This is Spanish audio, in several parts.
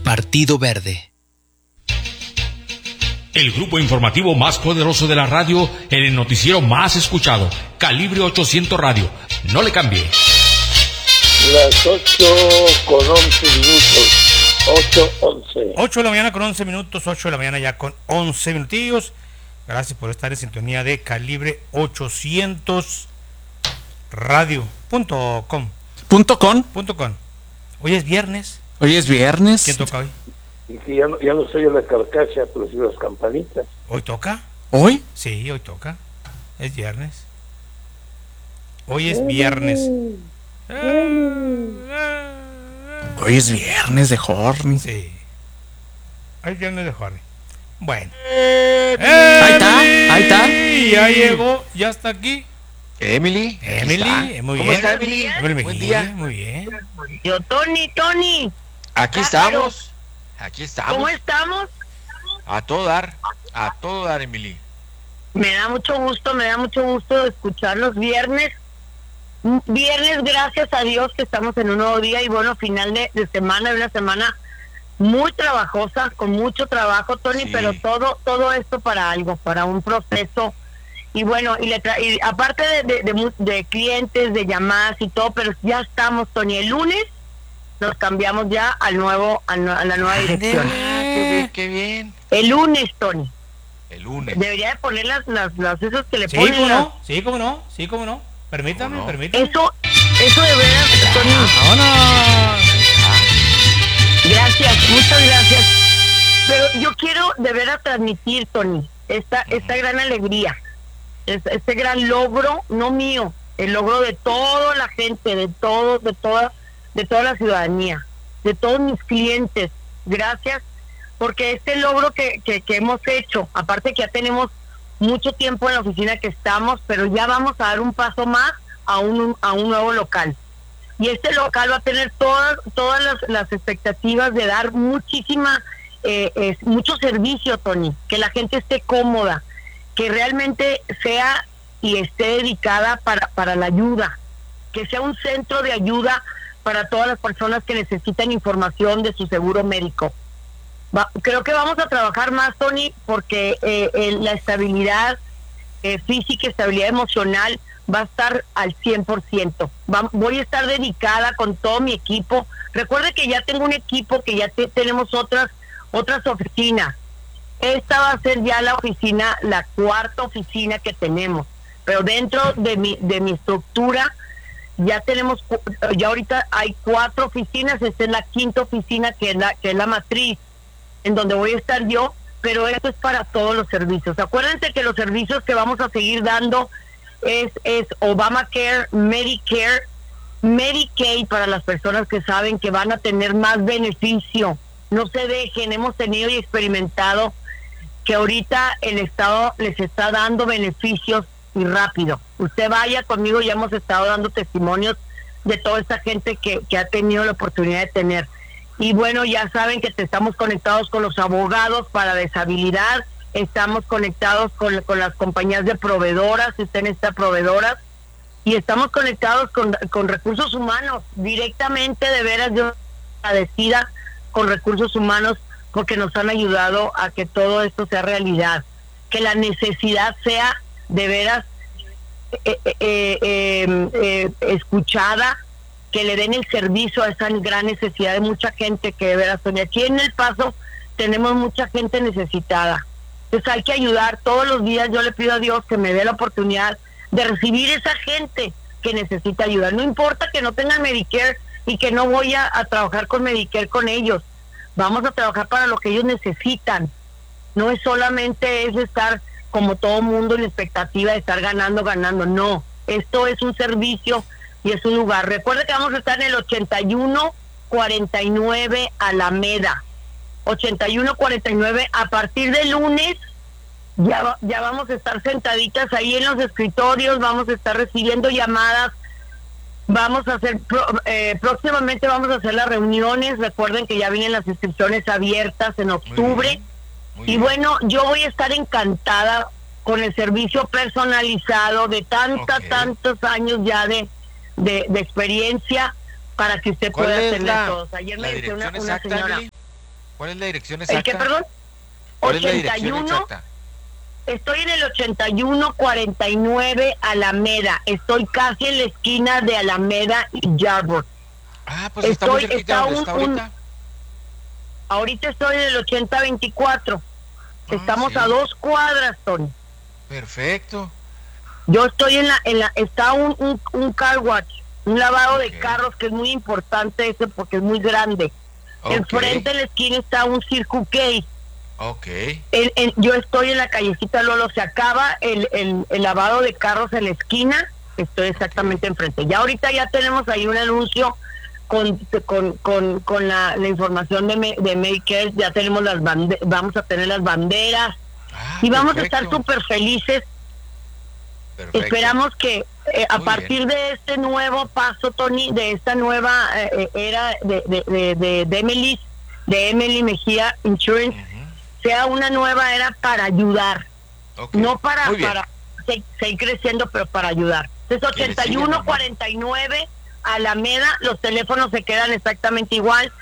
Partido Verde. El grupo informativo más poderoso de la radio en el noticiero más escuchado, Calibre 800 Radio. No le cambie. Las 8:11. 8:11. 8 de la mañana con 11 minutos, 8 de la mañana ya con 11 minutillos. Gracias por estar en sintonía de Calibre 800 Radio.com. Hoy es viernes. ¿Quién toca hoy? Y que ya no soy la carcacha, pero sí las campanitas. ¿Hoy toca? ¿Hoy? Sí, hoy toca. Es viernes. Hoy es viernes. Hoy es viernes de Horny. Sí. Hoy es viernes de Horny. Bueno. Ahí está. Ya llegó, ya está aquí. Emily, muy ¿cómo bien. está, Emily? Emily, Buen día. Muy bien. Yo, Tony. Aquí estamos. ¿Cómo estamos? A todo dar, Emily. Me da mucho gusto escuchar los viernes. Viernes, gracias a Dios que estamos en un nuevo día y bueno, final de semana, de una semana muy trabajosa, con mucho trabajo, Tony, sí. Pero todo esto para algo, para un proceso. Y bueno, y aparte de clientes, de llamadas y todo, pero ya estamos, Tony, el lunes nos cambiamos ya a la nueva dirección. Qué bien. El lunes, Tony. El lunes. Debería de poner las esas que le sí, ponen. ¿Cómo no? Permítame. Eso de veras, Tony. ¡Vámonos! Gracias, muchas gracias. Pero yo quiero de veras transmitir, Tony, esta gran alegría, este gran logro, no mío, el logro de toda la gente, de toda la ciudadanía, de todos mis clientes. Gracias, porque este logro que hemos hecho, aparte que ya tenemos mucho tiempo en la oficina que estamos, pero ya vamos a dar un paso más a un nuevo local. Y este local va a tener todas las expectativas de dar mucho servicio, Tony, que la gente esté cómoda, que realmente sea y esté dedicada para la ayuda, que sea un centro de ayuda para todas las personas que necesitan información de su seguro médico. Creo que vamos a trabajar más, Tony, porque la estabilidad física, estabilidad emocional va a estar al 100%. Voy a estar dedicada con todo mi equipo. Recuerde que ya tengo un equipo, que ya tenemos otras oficinas. Esta va a ser ya la cuarta oficina que tenemos. Pero dentro de mi estructura ya ahorita hay 4 oficinas. Esta es la quinta oficina que es la matriz, en donde voy a estar yo, pero esto es para todos los servicios. Acuérdense que los servicios que vamos a seguir dando es Obamacare, Medicare, Medicaid para las personas que saben que van a tener más beneficio. No se dejen, hemos tenido y experimentado que ahorita el Estado les está dando beneficios y rápido. Usted vaya conmigo, ya hemos estado dando testimonios de toda esta gente que ha tenido la oportunidad de tener. Y bueno, ya saben que estamos conectados con los abogados para deshabilidad, estamos conectados con las compañías de proveedoras, si usted necesita proveedoras, y estamos conectados con recursos humanos, directamente, de veras, yo agradecida con recursos humanos, porque nos han ayudado a que todo esto sea realidad, que la necesidad sea de veras escuchada, que le den el servicio a esa gran necesidad de mucha gente que de veras, Sonia, aquí en El Paso tenemos mucha gente necesitada. Entonces hay que ayudar todos los días. Yo le pido a Dios que me dé la oportunidad de recibir esa gente que necesita ayuda. No importa que no tengan Medicare y que no voy a trabajar con Medicare con ellos. Vamos a trabajar para lo que ellos necesitan. No es solamente estar como todo mundo en la expectativa de estar ganando. No, esto es un servicio y es un lugar. Recuerde que vamos a estar en el 8149 Alameda. 8149, a partir de lunes ya vamos a estar sentaditas ahí en los escritorios, vamos a estar recibiendo llamadas, vamos a hacer próximamente vamos a hacer las reuniones. Recuerden que ya vienen las inscripciones abiertas en octubre. Muy bien. Bueno, yo voy a estar encantada con el servicio personalizado de tantos años ya de experiencia, para que usted pueda atender todos. Ayer me decía una señora, ¿Cuál es la dirección ¿El exacta? qué, perdón? ¿Cuál es la dirección 81, exacta? estoy en el 8149 Alameda. Estoy casi en la esquina de Alameda y Yarborough. Ah, pues está muy cerquita está donde está ahorita. Ahorita estoy en el 8024. Estamos sí. a 2 cuadras, Tony. Perfecto. Yo estoy está un car wash, un lavado Ok. de carros que es muy importante ese porque es muy grande. Ok. Enfrente de la esquina está un Circle K. Ok. Yo estoy en la callecita Lolo, se acaba el lavado de carros en la esquina, estoy exactamente enfrente. Ya ahorita ya tenemos ahí un anuncio con la información de Medicare, ya tenemos vamos a tener las banderas y vamos a estar súper felices. Perfecto. Esperamos que a Muy partir de este nuevo paso, Tony, de esta nueva era de Emily Mejía Insurance, sea una nueva era para ayudar, Ok. no para Muy bien. seguir creciendo, pero para ayudar. Es Que le sigan, 8149 Alameda, los teléfonos se quedan exactamente igual,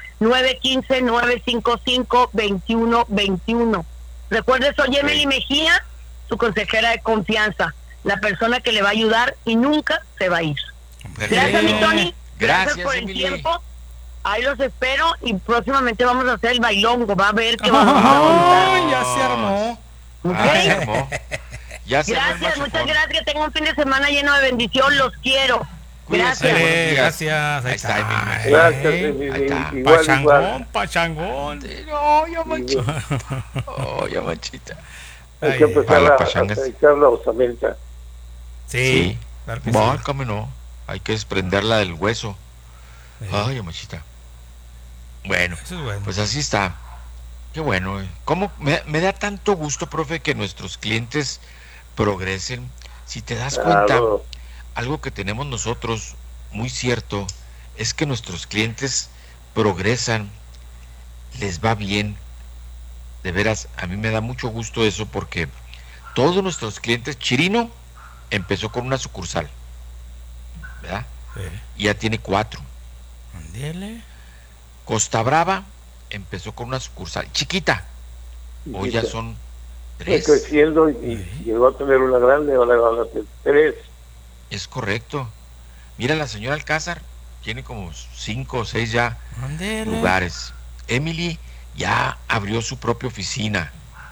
915-955-2121. Recuerde, soy Emily Mejía, su consejera de confianza, la persona que le va a ayudar y nunca se va a ir. Gracias, mi Tony. Gracias, por el Emily. tiempo. Ahí los espero y próximamente vamos a hacer el bailongo. Va a ver que vamos a montar. ¡Ay, ya se armó! ¿Ok? Se armó. Ya se armó el Gracias, muchas machofón. gracias. Tengo un fin de semana lleno de bendición. Los quiero. Cuídese. Gracias. Buenos días. Gracias. Ahí está, Emily. Ay, Gracias, Ahí está. igual. Pachangón, pachangón. No, ya manchita. Oh, ya manchita. Hay Ay, que para empezar las a pachangas. echar la osamenta. Sí, claro que sí. Válgame, no. Hay que desprenderla del hueso. Sí. Ay, manchita. Bueno, Eso es bueno. pues así está. Qué bueno. ¿Cómo me da tanto gusto, profe, que nuestros clientes progresen? Si te das cuenta, Claro. algo que tenemos nosotros muy cierto es que nuestros clientes progresan, les va bien. De veras, a mí me da mucho gusto eso porque todos nuestros clientes, Chirino empezó con una sucursal, ¿verdad? Sí. Y ya tiene 4. Ándele. Costa Brava empezó con una sucursal chiquita, hoy ya son Fue 3. creciendo y llegó a tener una grande, ahora van a tener 3. Es correcto. Mira, la señora Alcázar tiene como 5 o 6 ya Ándele. lugares. Emily ya abrió su propia oficina.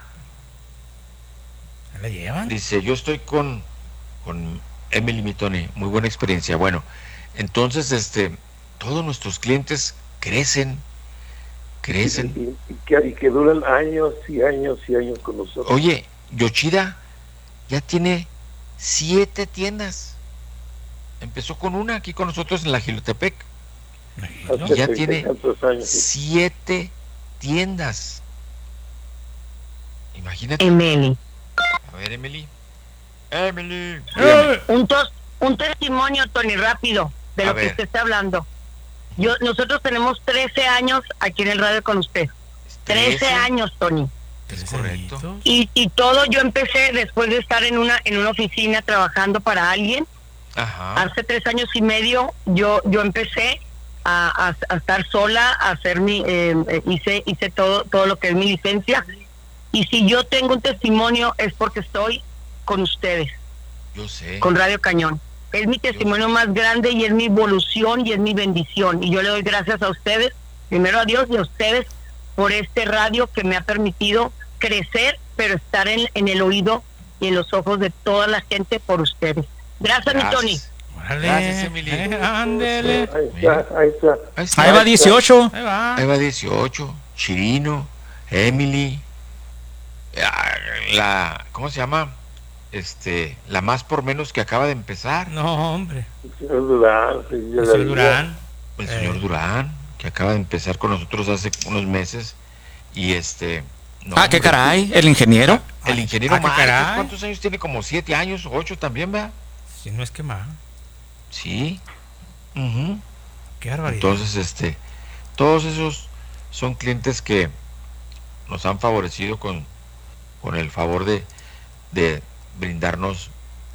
¿Se la llevan? Dice, yo estoy con Emily Mitoni, muy buena experiencia. Bueno, entonces todos nuestros clientes crecen. Y que duran años y años y años con nosotros. Oye, Yoshida ya tiene 7 tiendas. Empezó con una aquí con nosotros en la Gilotepec. Hace ya 30 tiene tantos años. 7 tiendas. Imagínate. Emily. A ver, Emily. Emily. Un testimonio, Tony, rápido, de A lo ver. que usted está hablando. Nosotros tenemos 13 años aquí en el radio con usted. 13 años, Tony. Es correcto. Y todo yo empecé después de estar en una oficina trabajando para alguien. Ajá. Hace 3 años y medio yo empecé a estar sola, a hacer hice todo lo que es mi licencia. Y si yo tengo un testimonio es porque estoy con ustedes, Yo sé. con Radio Cañón. Es mi testimonio más grande y es mi evolución y es mi bendición. Y yo le doy gracias a ustedes, primero a Dios y a ustedes, por este radio que me ha permitido crecer, pero estar en el oído y en los ojos de toda la gente por ustedes. Gracias, mi Tony. Órale. Gracias, Emily. Ándele. Ahí está. Ahí va 18. Ahí va. Ahí va 18. Chirino, Emily. ¿Cómo se llama? La más por menos que acaba de empezar. No, hombre. El señor Durán. El señor Durán. El señor Durán, que acaba de empezar con nosotros hace unos meses. Y no, Ah, qué hombre, caray, el ingeniero. El ingeniero qué Márquez, caray. ¿cuántos años tiene? Como 7 años, 8 también, ¿verdad? Si no es que más. Sí. Ujú. Qué barbaridad. Entonces, todos esos son clientes que nos han favorecido con el favor de brindarnos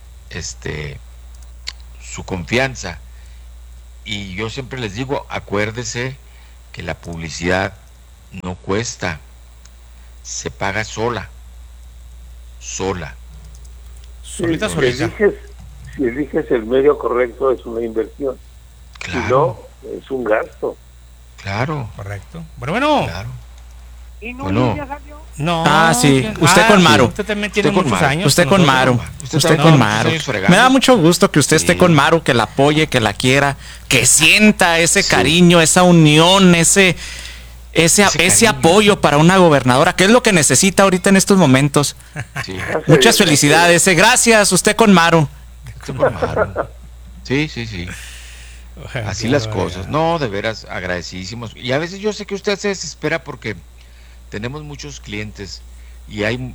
su confianza. Y yo siempre les digo, acuérdese que la publicidad no cuesta, se paga sola. Solita, Si solita. eliges el medio correcto, es una inversión. Claro, Si no, es un gasto. claro, Correcto. Bueno. claro. ¿Y no, Bueno. ya salió? No. Ah, sí. Usted con Maru. Usted también tiene Usted con muchos Maru. años. Usted con nosotros. Maru. Usted Usted también, con muchos Maru. años fregando. Me da mucho gusto que usted esté Sí. con Maru, que la apoye, que la quiera, que sienta ese Sí. cariño, esa unión, ese cariño. apoyo para una gobernadora, que es lo que necesita ahorita en estos momentos. Sí, Muchas felicidades. Gracias, usted con Maru. usted con Maru. Sí. Así las cosas. No, de veras, agradecidísimos. Y a veces yo sé que usted se desespera porque tenemos muchos clientes y hay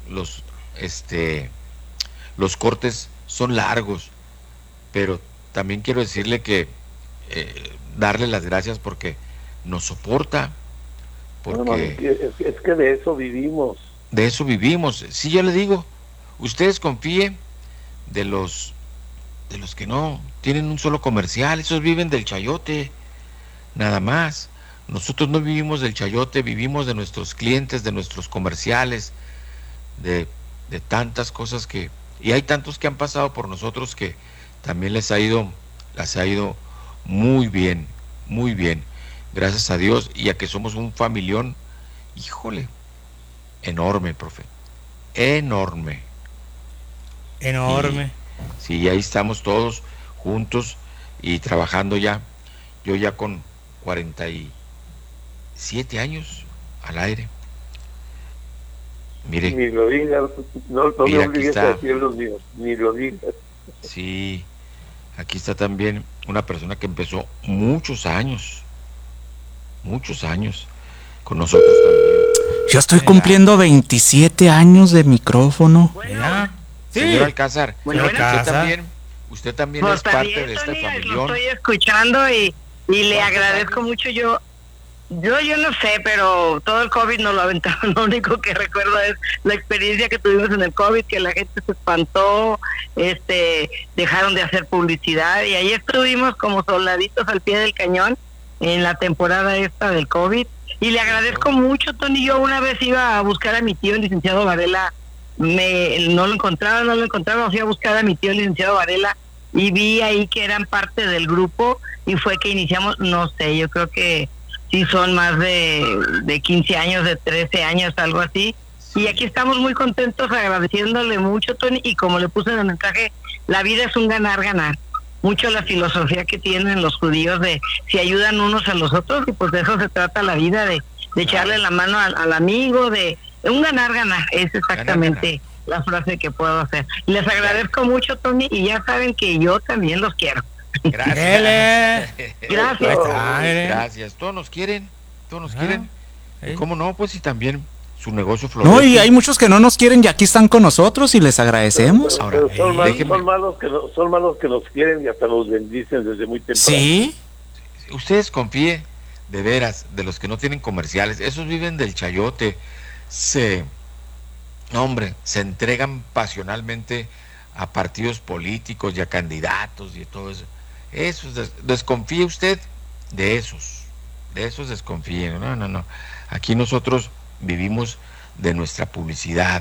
los cortes son largos, pero también quiero decirle que darle las gracias porque nos soporta, porque Es que de eso vivimos. de eso vivimos. Sí, yo le digo, ustedes confíen de los que no tienen un solo comercial, esos viven del chayote, nada más. Nosotros no vivimos del chayote, vivimos de nuestros clientes, de nuestros comerciales, de tantas cosas y hay tantos que han pasado por nosotros que también les ha ido muy bien, gracias a Dios, y a que somos un familión, híjole, enorme, profe, enorme. Sí, ahí estamos todos juntos y trabajando ya, yo ya con 47 años al aire. Mire, Ni lo digas, no Mira, me aquí obligues está. a decir los míos, ni lo digas. sí, aquí está también una persona que empezó muchos años con nosotros también. Yo estoy cumpliendo 27 años de micrófono. Ya. Sí. Señor Alcázar, Bueno, usted también Pues es está parte bien, de esta Tony, lo familia. estoy escuchando y le ¿Cuántos agradezco años? mucho. Yo no sé, pero todo el COVID nos lo aventaron. Lo único que recuerdo es la experiencia que tuvimos en el COVID, que la gente se espantó, dejaron de hacer publicidad y ahí estuvimos como soldaditos al pie del cañón en la temporada esta del COVID. Y le agradezco mucho, Tony. Yo una vez iba a buscar a mi tío, el licenciado Varela, no lo encontraba, fui a buscar a mi tío, el licenciado Varela, y vi ahí que eran parte del grupo y fue que iniciamos, no sé, yo creo que sí son más de 15 años, de 13 años, algo así. Y aquí estamos muy contentos, agradeciéndole mucho, Tony, y como le puse en el mensaje, la vida es un ganar-ganar. Mucho la filosofía que tienen los judíos de si ayudan unos a los otros, y pues de eso se trata la vida, de echarle la mano al amigo, de un ganar-ganar, es exactamente la frase que puedo hacer. Les agradezco mucho, Tony, y ya saben que yo también los quiero. Gracias. Gracias. Gracias. Todos nos quieren. Sí. ¿Y cómo no? Pues y también su negocio florece. No, y hay muchos que no nos quieren y aquí están con nosotros y les agradecemos. Ahora, Pero son déjeme- malos que nos quieren y hasta nos bendicen desde muy temprano. Sí, Ustedes confíen, de veras, de los que no tienen comerciales, esos viven del chayote, se entregan pasionalmente a partidos políticos y a candidatos y todo eso. Desconfíe usted de esos desconfíen. No. Aquí nosotros vivimos de nuestra publicidad,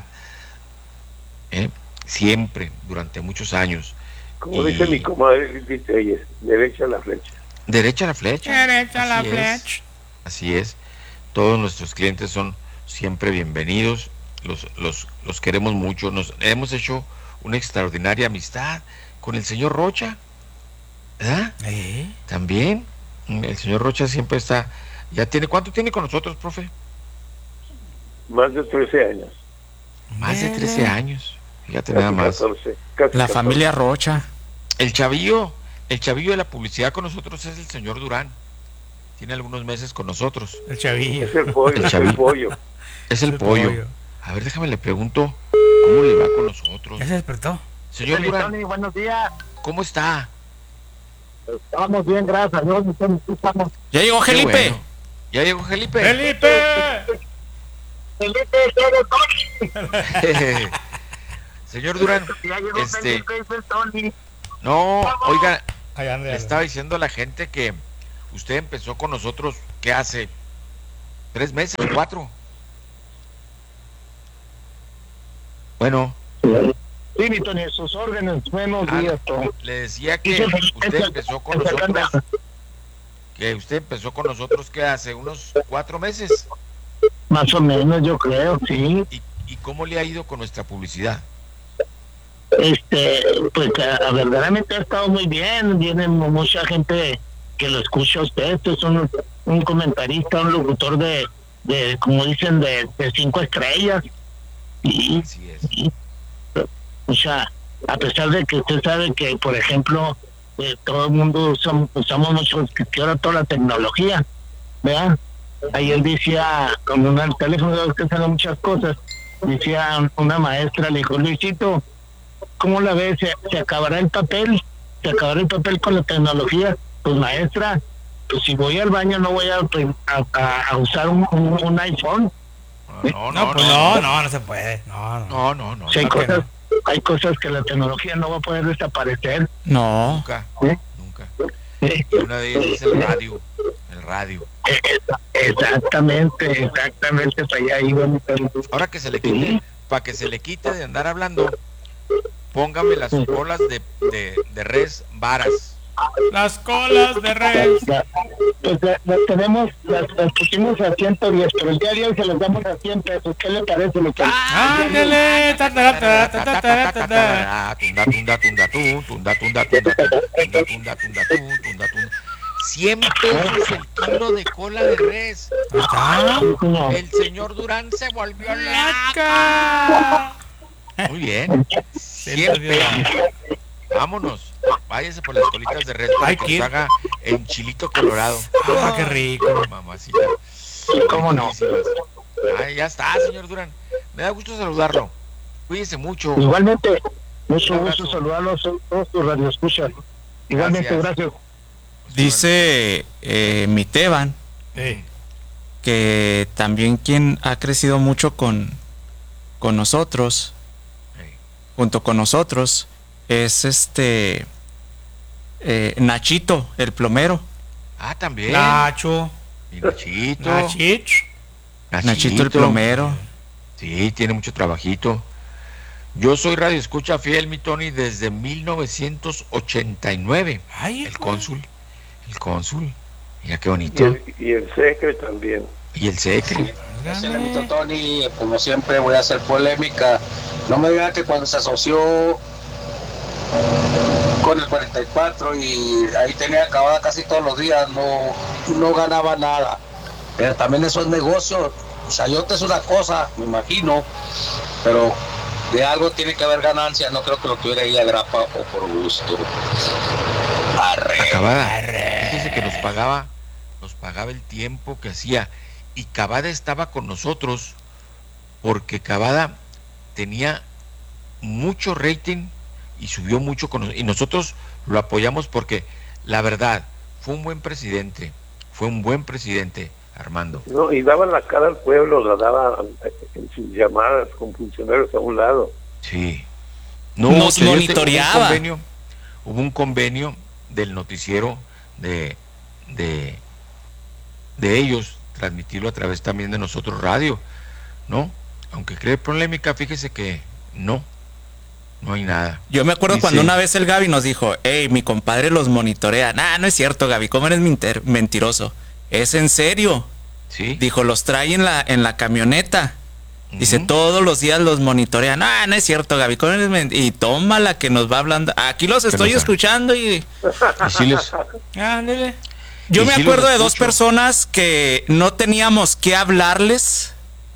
siempre, durante muchos años. Como dice mi comadre, dice ella, derecha a la flecha. Derecha a la flecha. Derecha la Así es. flecha. Así es. Todos nuestros clientes son siempre bienvenidos. Los queremos mucho. Nos hemos hecho una extraordinaria amistad con el señor Rocha, ¿verdad? También. El señor Rocha siempre está. ¿Cuánto tiene con nosotros, profe? Más de 13 años. Más de 13 años. Fíjate Casi nada más. 14, casi la 14. familia Rocha. El chavillo de la publicidad con nosotros es el señor Durán. Tiene algunos meses con nosotros. El chavillo. Es el pollo, El es chavillo. el pollo. Es el pollo. A ver, déjame le pregunto cómo le va con nosotros. Ya se despertó. Señor Durán, Tony, buenos días. ¿cómo está? Estamos bien, gracias a Dios. Estamos Ya llegó Qué Felipe. bueno. Ya llegó Felipe. ¡Felipe! Señor Durán, Ya llegó Felipe, dice Tony. no, oiga, Ahí anda, le estaba diciendo a la gente que usted empezó con nosotros, ¿qué hace? 3 meses, 4. Bueno. Sí, mi Tony, sus órdenes, buenos días, Tony. Le decía que usted empezó con nosotros. Que usted empezó con nosotros, ¿qué hace? ¿Unos 4 meses? Más o menos, yo creo, sí. ¿Y cómo le ha ido con nuestra publicidad? Pues verdaderamente ha estado muy bien. Viene mucha gente que lo escucha a usted. Este es un comentarista, un locutor de como dicen, de 5 estrellas. Y, Así es. y, o sea, a pesar de que usted sabe que, por ejemplo, todo el mundo usamos mucho, que ahora toda la tecnología, ¿verdad? Ayer decía, con el teléfono que salen muchas cosas, decía una maestra, le dijo, Luisito, ¿cómo la ves? ¿Se acabará el papel? ¿Se acabará el papel con la tecnología? Pues maestra, pues si voy al baño no voy a usar un iPhone. No se puede. No. Sí, hay cosas que la tecnología no va a poder desaparecer. No. Nunca. Sí. Y una de ellas es el radio. Exactamente, para allá iba. Ahora que se le quite, para que se le quite de andar hablando, póngame las colas de res varas. Las colas de res. Pues las tenemos, las pusimos a 110, pero el día de hoy se las damos a 100 pesos. ¿Qué le parece lo que? ¡Ándele! $100 el kilo de cola de res. El señor Durán se volvió loca. Muy bien. 100 pesos. Vámonos. Váyase por las colitas de res para que nos haga en chilito colorado. Qué rico. Mamacita. ¿Cómo no? Ay, ya está, señor Durán. Me da gusto saludarlo. Cuídese mucho. Igualmente, mucho gusto saludarlos a todos tus radioescuchas. Igualmente, gracias. Dice mi Teban que también quien ha crecido mucho con nosotros, junto con nosotros, es Nachito, el plomero. También. Nacho. Y Nachito. Nachito el plomero. Sí, tiene mucho trabajito. Yo soy radio escucha fiel, mi Tony, desde 1989. El cónsul. Mira qué bonito. Y el secre también. Y el secre. Gracias, Tony. Como siempre voy a hacer polémica. No me digan que cuando se asoció con el 44 y ahí tenía acabada casi todos los días, no ganaba nada. Pero también eso es negocio. Chayote es una cosa, me imagino, pero de algo tiene que haber ganancia. No creo que lo tuviera ahí a grapa o por gusto. Acabada. Fíjese que nos pagaba el tiempo que hacía. Y Cavada estaba con nosotros porque Cavada tenía mucho rating y subió mucho y nosotros lo apoyamos porque la verdad fue un buen presidente, Armando. No, y daba la cara al pueblo, la daba en sus llamadas con funcionarios a un lado. Sí. Nos monitoreaba. Hubo un convenio del noticiero de ellos, transmitirlo a través también de nosotros radio, ¿no? Aunque cree polémica, fíjese que no hay nada. Yo me acuerdo cuando una vez el Gaby nos dijo, hey, mi compadre los monitorea. No es cierto, Gaby, ¿cómo eres mentiroso? Es en serio. Sí. Dijo, los trae en la camioneta. Dice, todos los días los monitorean. No es cierto, Gaby, ¿cómo eres y toma la que nos va hablando. Aquí los estoy escuchando y sí les... Ándele. Yo me acuerdo de 2 personas que no teníamos que hablarles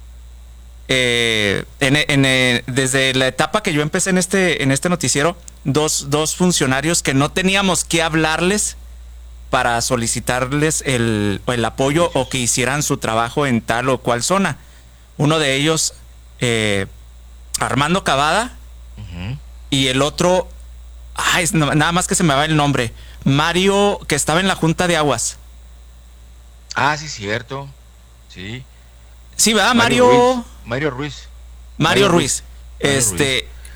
desde la etapa que yo empecé en este noticiero, dos funcionarios que no teníamos que hablarles para solicitarles el apoyo o que hicieran su trabajo en tal o cual zona. Uno de ellos, Armando Cavada, y el otro, nada más que se me va el nombre, Mario, que estaba en la Junta de Aguas. Sí, cierto. Sí. Sí, ¿verdad? Mario Ruiz. Mario Ruiz.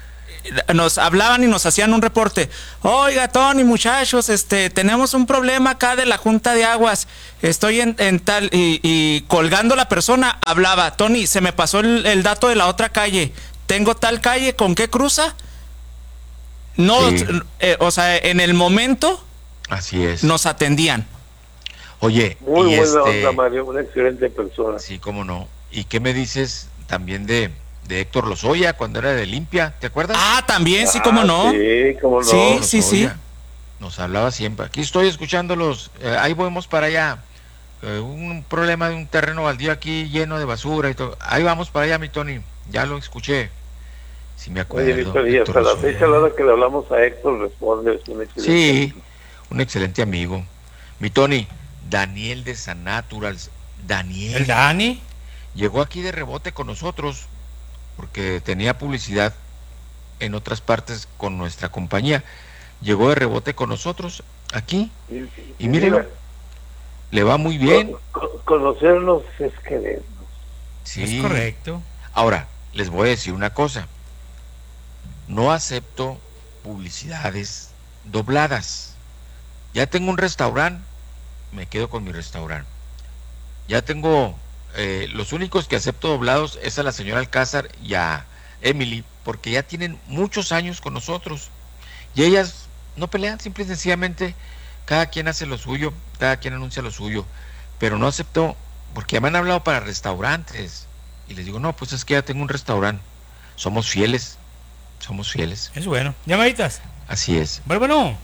nos hablaban y nos hacían un reporte. Oiga, Tony, muchachos, tenemos un problema acá de la Junta de Aguas. Estoy en tal, y colgando la persona, hablaba, Tony, se me pasó el dato de la otra calle. Tengo tal calle, ¿con qué cruza? No, sí. O sea, en el momento, así es, nos atendían. Oye, muy buena onda, Mario, una excelente persona. Sí, cómo no. ¿Y qué me dices también de Héctor Lozoya cuando era de Limpia? ¿Te acuerdas? Ah, también, sí, cómo no. Sí, cómo no. Sí. Nos hablaba siempre. Aquí estoy escuchándolos. Ahí vamos para allá. Un problema de un terreno baldío aquí lleno de basura y todo. Ahí vamos para allá, mi Tony. Ya lo escuché. Sí, me acuerdo. Oye, Víctor, y hasta la fecha, a la hora que le hablamos a Héctor, responde. Es un excelente amigo. Un excelente amigo. Mi Tony, Daniel de San Naturals. Daniel. ¿El Dani? Llegó aquí de rebote con nosotros porque tenía publicidad en otras partes con nuestra compañía. Llegó de rebote con nosotros aquí y mírelo, le va muy bien. Conocernos es querernos. Sí, es correcto. Ahora, les voy a decir una cosa. No acepto publicidades dobladas. Ya tengo un restaurante, me quedo con mi restaurante. Ya tengo, los únicos que acepto doblados es a la señora Alcázar y a Emily, porque ya tienen muchos años con nosotros. Y ellas no pelean, simple y sencillamente, cada quien hace lo suyo, cada quien anuncia lo suyo. Pero no acepto, porque ya me han hablado para restaurantes. Y les digo, no, pues es que ya tengo un restaurante. Somos fieles. Es bueno. ¿Llamaditas? Así es. Bueno.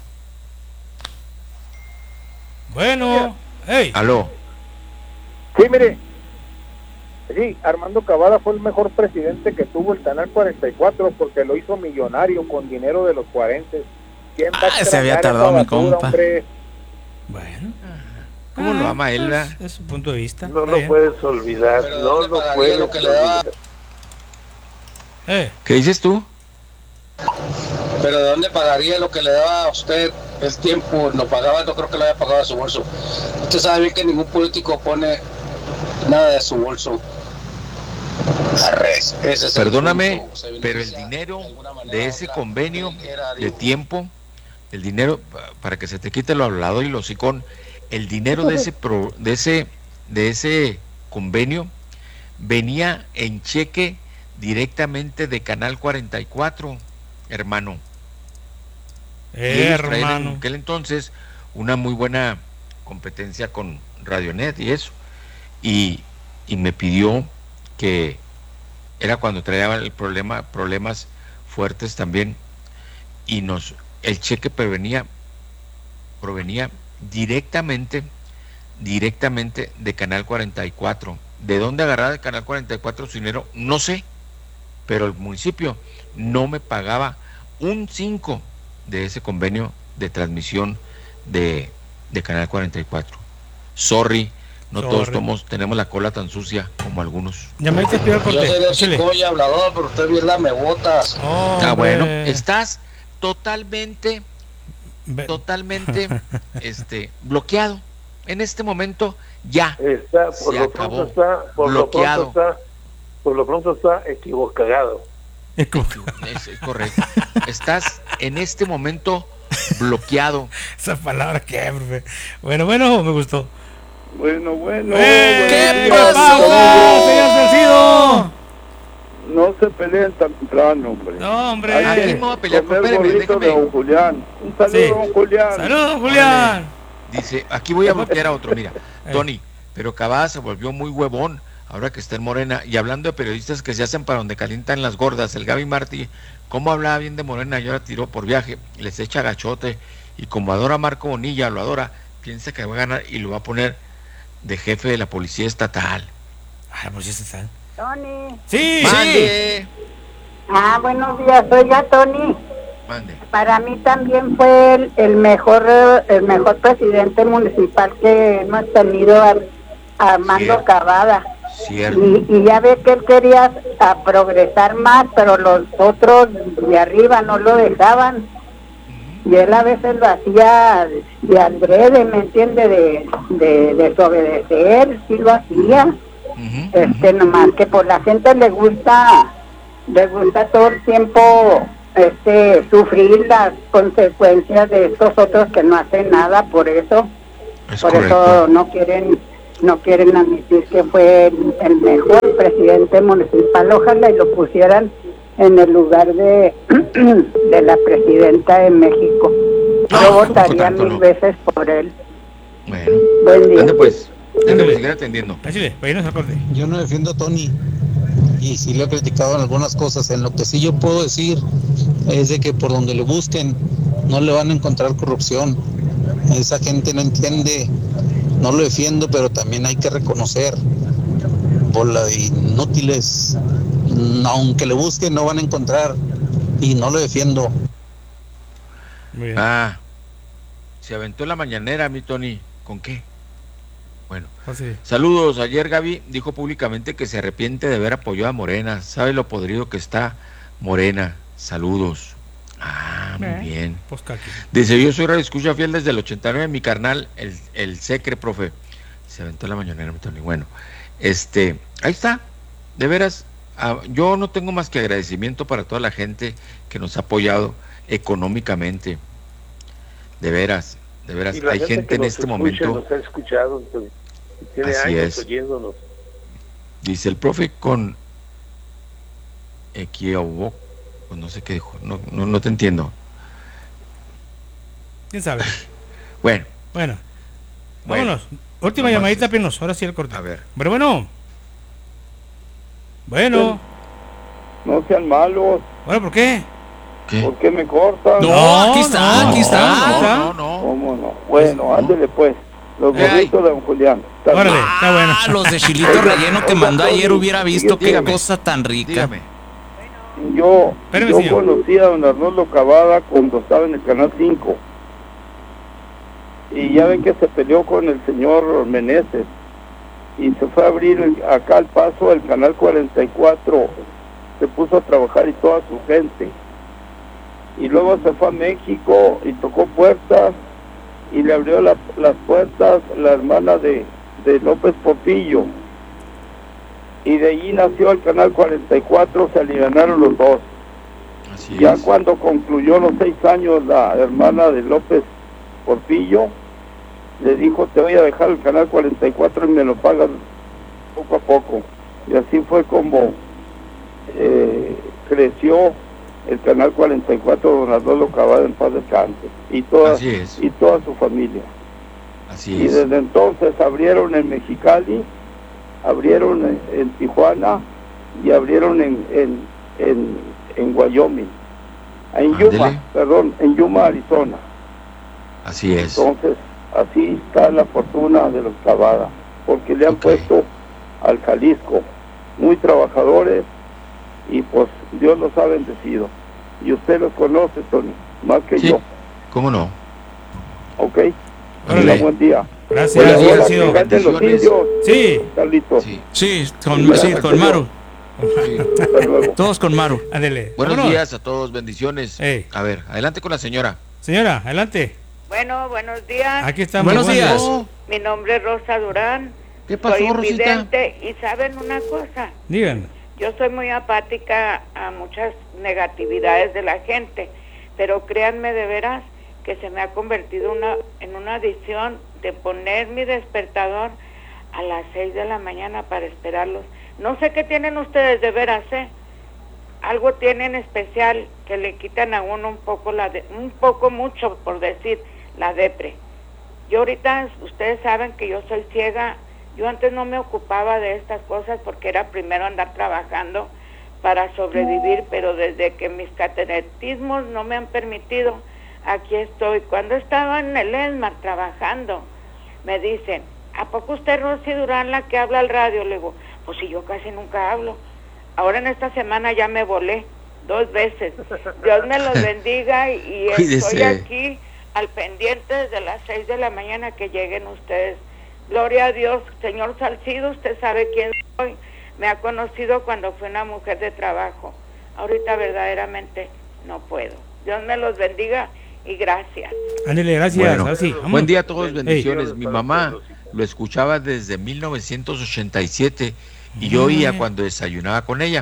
Hey. Aló. Sí, mire. Sí, Armando Cavada fue el mejor presidente que tuvo el Canal 44 porque lo hizo millonario con dinero de los 40. Se había tardado mi compa. Hombre? Bueno. ¿Cómo lo ama él? Es su punto de vista. No lo puedes olvidar. No lo puedes olvidar. ¿Qué dices tú? Pero ¿de dónde pagaría lo que le daba a usted el tiempo? Lo pagaba, no creo que lo haya pagado de su bolso. Usted sabe bien que ningún político pone nada de su bolso. Perdóname, pero el dinero de ese convenio de tiempo, el dinero, para que se te quite lo hablado y lo hocicón, el dinero de ese convenio venía en cheque directamente de Canal 44, hermano. En aquel entonces una muy buena competencia con Radionet y eso. Y me pidió, que era cuando traía el problemas fuertes también, y el cheque provenía directamente de Canal 44. ¿De dónde agarraba de Canal 44 su dinero? No sé, pero el municipio no me pagaba un 5 de ese convenio de transmisión de Canal 44. Sorry. No todos tenemos la cola tan sucia como algunos. Yo soy chico y hablador, pero usted bien me botas. Bueno, estás totalmente bloqueado. En este momento ya por lo pronto está equivocado. Es correcto. Estás en este momento bloqueado. Esa palabra que, profe. Bueno, me gustó. Bueno. ¿Qué pasó, señor Salcido? No se peleen tan temprano, hombre. No, hombre. Aquí me voy a pelear con de don Julián. Un saludo, don Julián. Saludos, don Julián. Dice, aquí voy a bloquear a otro. Mira, Tony, pero Cavada se volvió muy huevón ahora que está en Morena. Y hablando de periodistas que se hacen para donde calientan las gordas, el Gaby Martí, cómo hablaba bien de Morena y ahora tiró por viaje, les echa gachote. Y como adora a Marco Bonilla, lo adora, piensa que va a ganar y lo va a poner de jefe de la policía estatal. La policía estatal. Tony. Sí. Mande. Buenos días. Oiga, Tony. Mande. Para mí también fue el mejor presidente municipal que hemos tenido, Armando Cavada. Cierto. Y ya ve que él quería progresar más, pero los otros de arriba no lo dejaban. Y él a veces lo hacía de adrede, ¿me entiende? De desobedecer, sí lo hacía. Nomás que por la gente le gusta todo el tiempo sufrir las consecuencias de estos otros que no hacen nada por eso. Por eso no quieren admitir que fue el mejor presidente municipal. Ojalá y lo pusieran en el lugar de la presidenta de México. Yo votaría 1000 veces por él. Bueno, buen día. Ande pues, déjame seguir atendiendo. Yo no defiendo a Tony y sí le he criticado en algunas cosas. En lo que sí yo puedo decir es de que por donde lo busquen no le van a encontrar corrupción. Esa gente no entiende. No lo defiendo, pero también hay que reconocer, bola de inútiles, aunque le busquen no van a encontrar, y no lo defiendo. Se aventó la mañanera, mi Tony. ¿Con qué? Bueno, saludos. Ayer Gaby dijo públicamente que se arrepiente de haber apoyado a Morena. ¿Sabe lo podrido que está Morena? Saludos. Muy bien. Dice, yo soy radio escucha fiel desde el 89, mi carnal, el Secre, profe. Se aventó la mañanera, mi Tony. Bueno, ahí está. De veras, yo no tengo más que agradecimiento para toda la gente que nos ha apoyado económicamente. De veras. Hay gente en este momento. Nos ha escuchado, entonces, tiene así años es. oyéndonos. Dice el profe con equivoco. Pues no sé qué dijo, no te entiendo. ¿Quién sabe? Bueno. Vámonos. Última llamadita, Pinos. Ahora sí el corte. A ver. Pero bueno. No sean malos. Bueno, ¿por qué? ¿Por qué me cortan? No, aquí está. No. ¿Cómo no? Bueno, ándele pues. Los burritos de don Julián. Órale, está bueno. Los de chilito relleno que mandó ayer, hubiera visto qué cosa tan rica. Dígame. Yo conocí a don Arnoldo Cavada cuando estaba en el Canal 5. Y ya ven que se peleó con el señor Meneses. Y se fue a abrir acá al paso del Canal 44. Se puso a trabajar y toda su gente. Y luego se fue a México y tocó puertas. Y le abrió las puertas la hermana de López Portillo. Y de allí nació el Canal 44, se alivianaron los dos. Ya cuando concluyó los 6 años la hermana de López Portillo, le dijo, te voy a dejar el Canal 44 y me lo pagas poco a poco. Y así fue como creció el Canal 44, don Arnoldo Cavada, en paz descanse, y toda su familia. Y desde entonces abrieron en Mexicali, abrieron en Tijuana y abrieron en Wyoming, en Yuma, Arizona. Así es. Entonces, así está la fortuna de los Cavada, porque le han puesto al Jalisco muy trabajadores y pues Dios los ha bendecido. Y usted los conoce, Tony, más que yo. ¿Cómo no? Ok. Buen día. Gracias. Los indios. Sí. Carlitos. Sí, con Maru. Todos con Maru. Ándele. Buenos días a todos, bendiciones. A ver, adelante con la señora. Señora, adelante. Bueno, buenos días. Aquí estamos. Buenos días. Mi nombre es Rosa Durán. ¿Qué pasó, soy Rosita? invidente y ¿saben una cosa? Díganme. Yo soy muy apática a muchas negatividades de la gente, pero créanme de veras que se me ha convertido en una adicción de poner mi despertador a las 6 de la mañana para esperarlos. No sé qué tienen ustedes de veras, algo tienen especial que le quitan a uno un poco mucho, por decir, la depre. Yo ahorita, ustedes saben que yo soy ciega. Yo antes no me ocupaba de estas cosas porque era primero andar trabajando para sobrevivir, pero desde que mis cataratismos no me han permitido, aquí estoy. Cuando estaba en el ESMAR trabajando, me dicen, ¿a poco usted es Rosy Durán la que habla al radio? Le digo, pues si yo casi nunca hablo. Ahora en esta semana ya me volé 2 veces. Dios me los bendiga y estoy aquí al pendiente desde las 6 de la mañana que lleguen ustedes. Gloria a Dios. Señor Salcido, usted sabe quién soy. Me ha conocido cuando fui una mujer de trabajo. Ahorita verdaderamente no puedo. Dios me los bendiga y gracias. Ándale, gracias. Bueno, buen día a todos, bendiciones. Mi mamá lo escuchaba desde 1987 y yo oía cuando desayunaba con ella.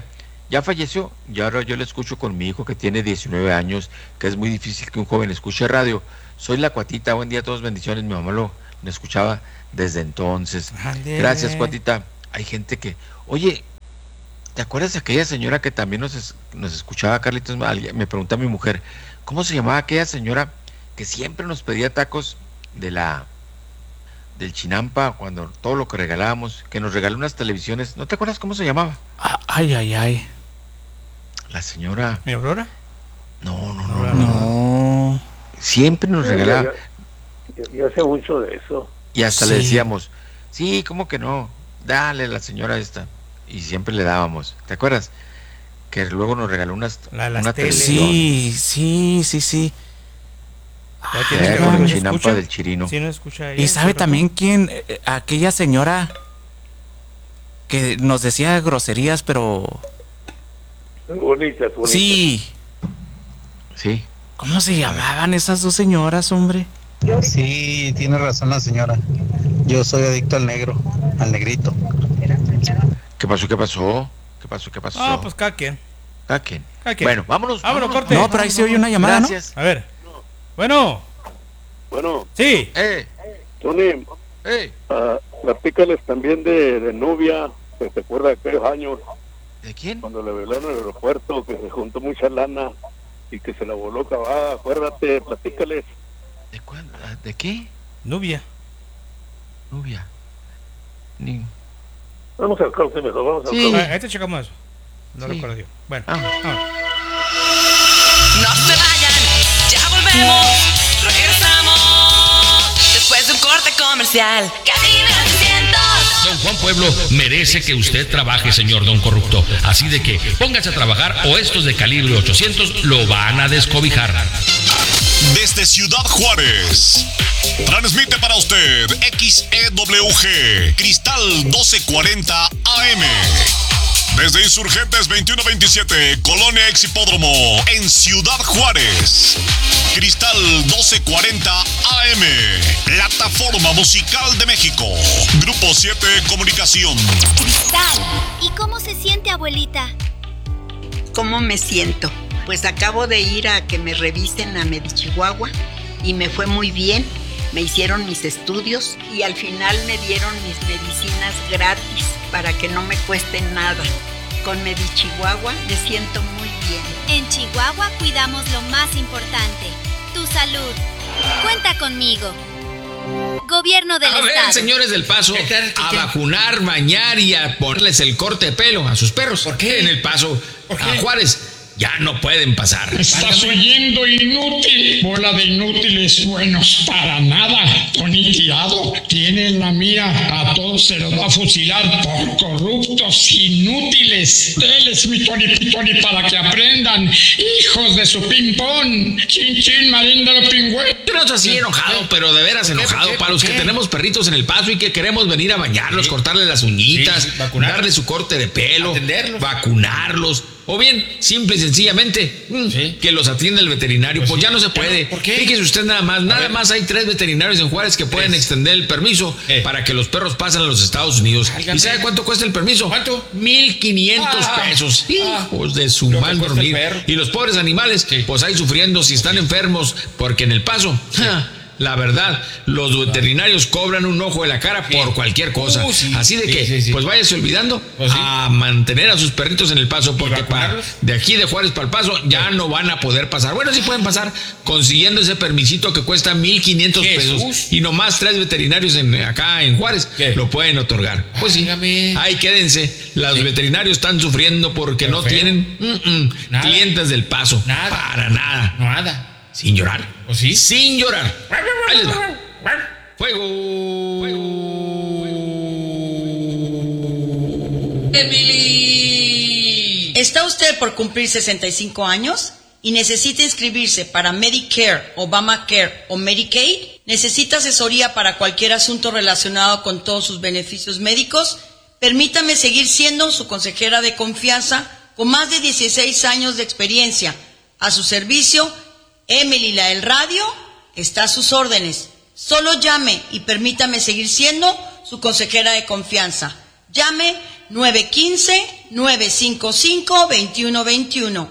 ya falleció, y ahora yo le escucho con mi hijo que tiene 19 años, que es muy difícil que un joven escuche radio. Soy la Cuatita, buen día a todos, bendiciones, mi mamá me escuchaba desde entonces. Ande. Gracias, Cuatita. Hay gente que, oye, ¿te acuerdas de aquella señora que también nos escuchaba, Carlitos? Me pregunta mi mujer, ¿cómo se llamaba aquella señora que siempre nos pedía tacos del Chinampa, cuando todo lo que regalábamos, que nos regaló unas televisiones? ¿No te acuerdas cómo se llamaba? Ay. La señora... ¿Mi Aurora? No. Siempre nos regalaba. Yo sé mucho de eso. Y hasta le decíamos, sí, ¿cómo que no? Dale a la señora esta. Y siempre le dábamos. ¿Te acuerdas? Que luego nos regaló una televisión. Sí. Con el Chinampa del Chirino. Sí, no escucha ¿Y sabe también quién? Aquella señora que nos decía groserías, pero... Bonitas. Sí. ¿Cómo se llamaban esas dos señoras, hombre? Sí, tiene razón la señora. Yo soy adicto al negrito. ¿Qué pasó? Ah, pues cada quien. Bueno, vámonos. Corte. No, pero ahí se oye una llamada, Gracias. ¿no? A ver. Bueno. Sí. Tony, platícales también de Nubia, que se acuerda de aquellos años. ¿De quién? Cuando le veló en el aeropuerto, que se juntó mucha lana y que se la voló acabada. Acuérdate, platícales. ¿De cuándo? ¿De qué? Nubia. Vamos al corte mejor, vamos al Sí. corte. Ahí te checamos eso. No recuerdo yo. Bueno, No se vayan, ya volvemos. Regresamos después de un corte comercial. Calibre 800. Don Juan Pueblo merece que usted trabaje, señor Don Corrupto. Así de que póngase a trabajar o estos de Calibre 800 lo van a descobijar. Desde Ciudad Juárez, transmite para usted XEWG Cristal 1240 AM. Desde Insurgentes 2127, Colonia Ex Hipódromo, en Ciudad Juárez. Cristal 1240 AM, Plataforma Musical de México. Grupo 7 Comunicación. Cristal, ¿y cómo se siente, abuelita? ¿Cómo me siento? Pues acabo de ir a que me revisen a Medichihuahua y me fue muy bien. Me hicieron mis estudios y al final me dieron mis medicinas gratis para que no me cueste nada. Con Medichihuahua me siento muy bien. En Chihuahua cuidamos lo más importante, tu salud. Cuenta conmigo. Gobierno del Estado. A ver, señores del Paso, a vacunar, bañar y a ponerles el corte de pelo a sus perros. ¿Por qué? En el Paso, a Juárez, ya no pueden pasar. Estás oyendo, inútil. Bola de inútiles buenos para nada. Tony Tirado tiene en la mira. A todos se los va a fusilar por corruptos, inútiles. Deles mi Tony para que aprendan. Hijos de su ping-pong. Chin chin, maríndalo pingüe. Yo no estoy así enojado, pero de veras enojado. Para los que tenemos perritos en el Paso y que queremos venir a bañarlos, cortarles las uñitas, darle su corte de pelo, vacunarlos. O bien, simple y sencillamente, que los atienda el veterinario. Pues ya no se puede. ¿Por qué? Fíjese usted nada más hay 3 veterinarios en Juárez que pueden extender el permiso para que los perros pasen a los Estados Unidos. ¿Y sabe cuánto cuesta el permiso? ¿Cuánto? 1,500 pesos. Hijos de su mal dormir. Y los pobres animales, pues ahí sufriendo si están enfermos, porque en el Paso... La verdad, los veterinarios cobran un ojo de la cara por cualquier cosa. Así de que, pues váyase olvidando a mantener a sus perritos en el Paso, porque de aquí de Juárez para el Paso ya no van a poder pasar. Bueno, sí pueden pasar consiguiendo ese permisito que cuesta 1,500 pesos. Y nomás 3 veterinarios acá en Juárez lo pueden otorgar. Pues sí, ahí quédense. Los veterinarios están sufriendo porque no tienen clientes del Paso. Para nada. Sin llorar. ¿O sí? Sin llorar. Ahí les va. Fuego. Emily. ¿Está usted por cumplir 65 años y necesita inscribirse para Medicare, Obamacare o Medicaid? ¿Necesita asesoría para cualquier asunto relacionado con todos sus beneficios médicos? Permítame seguir siendo su consejera de confianza con más de 16 años de experiencia. A su servicio, Emily, la del radio, está a sus órdenes. Solo llame y permítame seguir siendo su consejera de confianza. Llame 915-955-2121.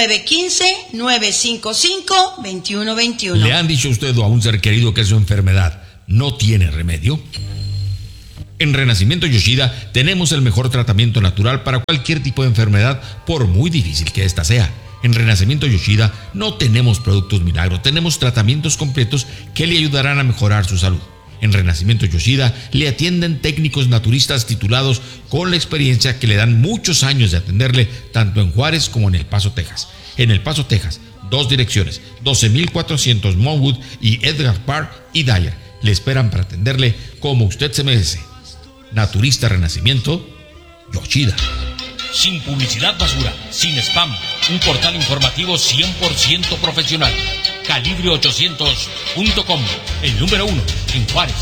915-955-2121. ¿Le han dicho a usted o a un ser querido que su enfermedad no tiene remedio? En Renacimiento Yoshida tenemos el mejor tratamiento natural para cualquier tipo de enfermedad, por muy difícil que ésta sea. En Renacimiento Yoshida no tenemos productos milagro, tenemos tratamientos completos que le ayudarán a mejorar su salud. En Renacimiento Yoshida le atienden técnicos naturistas titulados con la experiencia que le dan muchos años de atenderle tanto en Juárez como en El Paso, Texas. En El Paso, Texas, 2 direcciones, 12,400 Monwood y Edgar Park y Dyer. Le esperan para atenderle como usted se merece. Naturista Renacimiento Yoshida. Sin publicidad basura, sin spam, un portal informativo 100% profesional. Calibre800.com, el número 1 en Juárez.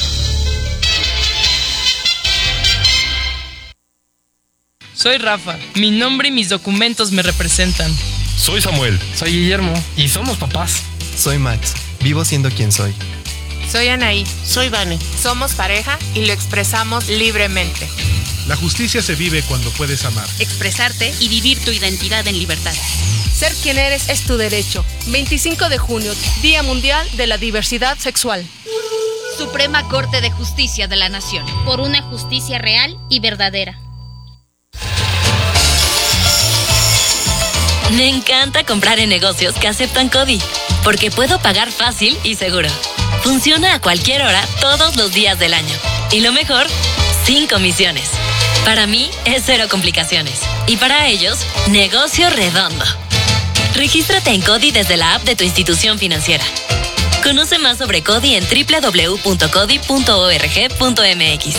Soy Rafa, mi nombre y mis documentos me representan. Soy Samuel. Soy Guillermo y somos papás. Soy Max, vivo siendo quien soy. Soy Anaí. Soy Vane. Somos pareja y lo expresamos libremente. La justicia se vive cuando puedes amar, expresarte y vivir tu identidad en libertad. Ser quien eres es tu derecho. 25 de junio, Día Mundial de la Diversidad Sexual. Suprema Corte de Justicia de la Nación. Por una justicia real y verdadera. Me encanta comprar en negocios que aceptan CODI, porque puedo pagar fácil y seguro. Funciona a cualquier hora, todos los días del año. Y lo mejor, sin comisiones. Para mí es cero complicaciones. Y para ellos, negocio redondo. Regístrate en CODI desde la app de tu institución financiera. Conoce más sobre CODI en www.codi.org.mx.